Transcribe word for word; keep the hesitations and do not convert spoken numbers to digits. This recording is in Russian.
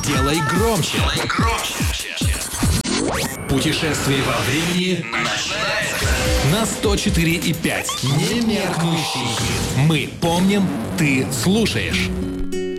Сделай громче. Сделай громче. Путешествие во времени начинается на сто четыре и пять. Немеркнущий хит. Мы помним, ты слушаешь.